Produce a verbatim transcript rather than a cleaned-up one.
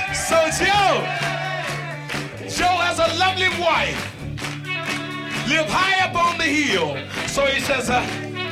So Joe, Joe has a lovely wife, live high up on the hill. So he says, uh,